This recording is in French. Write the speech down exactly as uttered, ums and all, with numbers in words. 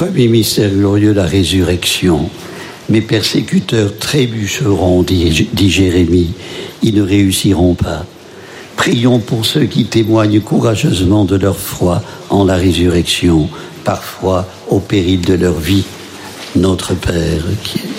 Premier mystère glorieux, la résurrection. Mes persécuteurs trébucheront, dit, dit Jérémie, ils ne réussiront pas. Prions pour ceux qui témoignent courageusement de leur foi en la résurrection, parfois au péril de leur vie. Notre Père qui est